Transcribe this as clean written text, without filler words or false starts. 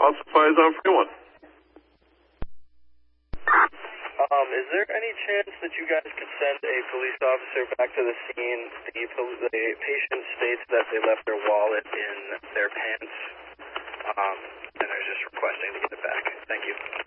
officer fires on Fremont. Is there any chance that you guys could send a police officer back to the scene? The patient states that they left their wallet in their pants, and they're just requesting to get it back. Thank you.